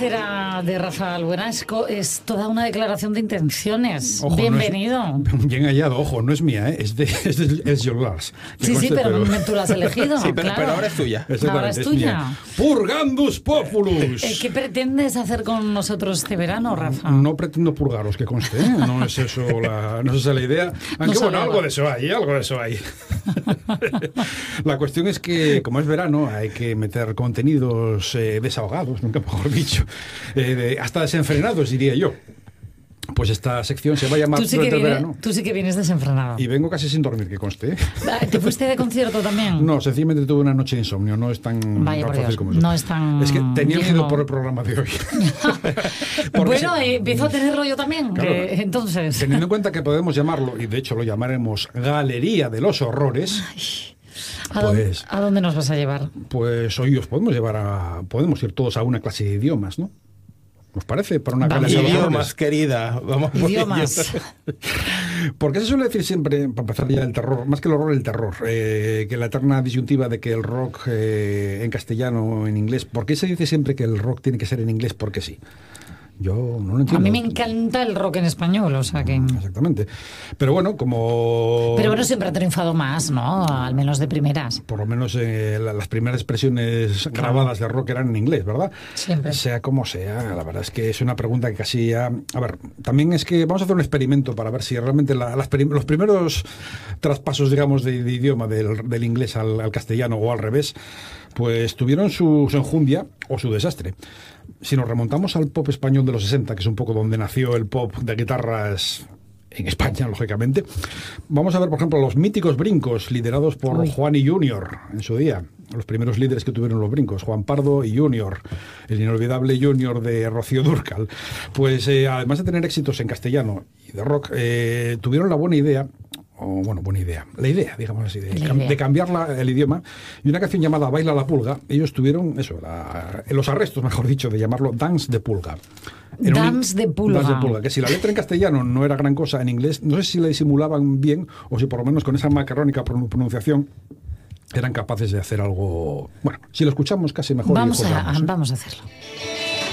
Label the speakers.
Speaker 1: tercera de Rafa Albuenasco es toda una declaración de intenciones.
Speaker 2: Ojo,
Speaker 1: Bienvenido.
Speaker 2: No es, bien hallado, ojo, no es mía, es John Lars.
Speaker 1: Sí, pero tú la has elegido.
Speaker 3: Sí, pero
Speaker 1: claro.
Speaker 3: ahora es tuya.
Speaker 1: Ahora es tuya.
Speaker 2: Purgandus populus.
Speaker 1: ¿Qué pretendes hacer con nosotros este verano, Rafa?
Speaker 2: No pretendo purgaros, que conste, ¿eh? No es eso no es esa la idea. Aunque bueno, algo de eso hay. La cuestión es que, como es verano, hay que meter contenidos desahogados, nunca mejor dicho, hasta desenfrenados, diría yo. Pues esta sección se va a llamar durante el verano.
Speaker 1: Tú sí que vienes desenfrenado.
Speaker 2: Y vengo casi sin dormir, que conste.
Speaker 1: ¿Te fuiste de concierto también?
Speaker 2: No, sencillamente tuve una noche de insomnio. No es tan fácil como eso.
Speaker 1: No es tan...
Speaker 2: Es que tenía miedo por el programa de hoy.
Speaker 1: Bueno, empiezo a tenerlo yo también.
Speaker 2: Claro,
Speaker 1: entonces...
Speaker 2: Teniendo en cuenta que podemos llamarlo, y de hecho lo llamaremos Galería de los Horrores...
Speaker 1: ¿A dónde nos vas a llevar?
Speaker 2: Pues hoy os podemos ir todos a una clase de idiomas, ¿no? ¿Os parece? Para una
Speaker 3: galería de idiomas, querida. Vamos
Speaker 1: idiomas.
Speaker 2: Porque se suele decir siempre, para empezar ya el terror, más que el horror, el terror, que la eterna disyuntiva de que el rock en castellano o en inglés, ¿por qué se dice siempre que el rock tiene que ser en inglés? Porque sí. Yo no lo entiendo.
Speaker 1: A mí me encanta el rock en español, o sea que...
Speaker 2: Exactamente. Pero bueno,
Speaker 1: Pero bueno, siempre ha triunfado más, ¿no? Al menos de primeras.
Speaker 2: Por lo menos las primeras expresiones grabadas de rock eran en inglés, ¿verdad?
Speaker 1: Siempre.
Speaker 2: Sea como sea, la verdad es que es una pregunta que casi ya... A ver, también es que vamos a hacer un experimento para ver si realmente los primeros traspasos, digamos, de idioma del inglés al castellano o al revés, pues tuvieron su enjundia o su desastre. Si nos remontamos al pop español de los 60, que es un poco donde nació el pop de guitarras en España, lógicamente, vamos a ver, por ejemplo, los míticos Brincos, liderados por Juan y Junior en su día. Los primeros líderes que tuvieron los Brincos, Juan Pardo y Junior, el inolvidable Junior de Rocío Dúrcal. Pues además de tener éxitos en castellano y de rock, tuvieron la buena idea, la idea, digamos así, de cambiar el idioma, y una canción llamada Baila la Pulga. Ellos tuvieron eso, los arrestos, mejor dicho, de llamarlo Dance de Pulga.
Speaker 1: Dance de Pulga,
Speaker 2: que si la letra en castellano no era gran cosa, en inglés no sé si la disimulaban bien, o si por lo menos con esa macarrónica pronunciación eran capaces de hacer algo. Bueno, si lo escuchamos casi mejor.
Speaker 1: Vamos a hacerlo.